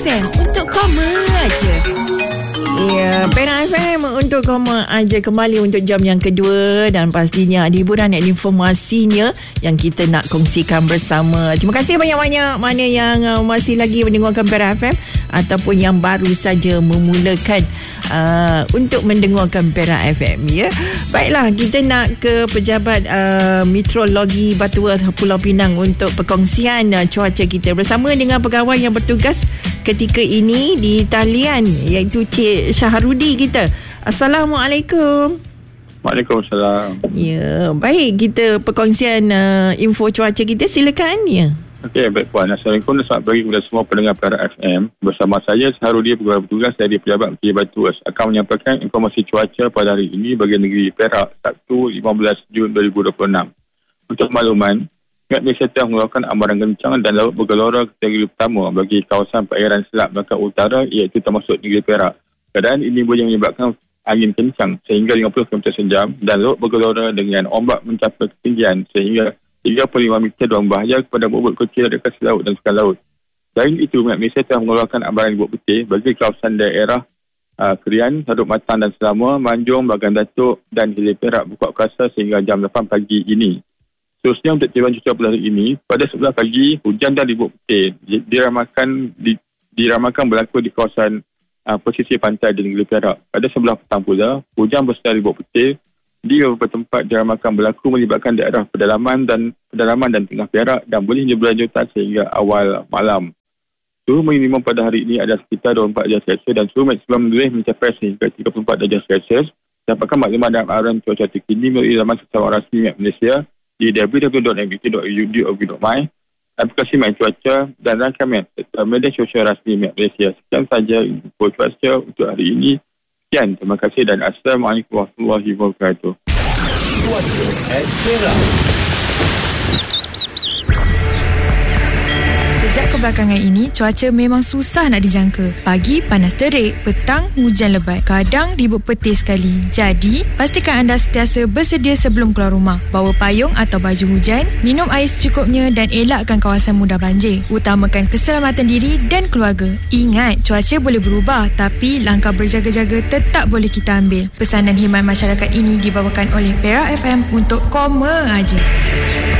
FM untuk koma aja. Ya, Perak FM untuk koma aja kembali untuk jam yang kedua dan pastinya ada hiburan dan informasinya yang kita nak kongsikan bersama. Terima kasih banyak-banyak mana yang masih lagi mendengarkan Perak FM ataupun yang baru saja memulakan untuk mendengarkan Perak FM ya. Baiklah, kita nak ke pejabat meteorologi Batuan Pulau Pinang untuk perkongsian cuaca kita bersama dengan pegawai yang bertugas ketika ini di talian iaitu Cik Syahrudi kita. Assalamualaikum. Waalaikumsalam. Ya, baik, kita perkongsian info cuaca kita, silakan ya. Okey, baik Puan. Assalamualaikum dan selamat pagi kepada semua pendengar Perak FM. Bersama saya Syahrudi, pegawai bertugas dari Pejabat Menteri Batuan, akan menyampaikan informasi cuaca pada hari ini bagi negeri Perak, Sabtu 15 Jun 2026. Untuk makluman, Met Malaysia telah mengeluarkan amaran kencang dan laut bergelora kategori pertama bagi kawasan perairan Selat Melaka Utara iaitu termasuk negeri Perak. Keadaan ini boleh menyebabkan angin kencang sehingga 50 km sejam dan laut bergelora dengan ombak mencapai ketinggian sehingga 35 meter dan berbahaya kepada bubut kecil dekat laut dan sukan laut. Selain itu, Met Malaysia telah mengeluarkan amaran ribut putih bagi kawasan daerah Krian, Hadut Matang dan Selama, Manjung, Bagan Datuk dan Hilir Perak buka kuasa sehingga jam 8 pagi ini. Seterusnya untuk tiruan cuaca pada hari ini, pada 11 pagi, hujan dan ribut putih diramalkan berlaku di kawasan pesisir pantai di negeri Perak. Pada sebelah petang pula, hujan berserta ribut putih di beberapa tempat diramalkan berlaku melibatkan daerah pedalaman dan tengah Perak dan boleh berlanjutan sehingga awal malam. Suhu minimum pada hari ini adalah sekitar 24 darjah Celsius dan suhu maksimum boleh mencapai sehingga 34 darjah Celsius. Dapatkan maklumat dalam arahan cuaca terkini melalui laman sesama rasmi Met Malaysia di www.mvt.edu.my, aplikasi Met Cuaca dan rangkaian media sosial rasmi Met Malaysia. Sekian saja info cuaca untuk hari ini. Sekian, terima kasih dan Assalamualaikum warahmatullahi wabarakatuh. Cuaca Perak. Sejak kebelakangan ini, cuaca memang susah nak dijangka. Pagi panas terik, petang hujan lebat, kadang ribut petir sekali. Jadi, pastikan anda sentiasa bersedia sebelum keluar rumah. Bawa payung atau baju hujan, minum air secukupnya dan elakkan kawasan mudah banjir. Utamakan keselamatan diri dan keluarga. Ingat, cuaca boleh berubah tapi langkah berjaga-jaga tetap boleh kita ambil. Pesanan himan masyarakat ini dibawakan oleh Perak FM untuk koma aja.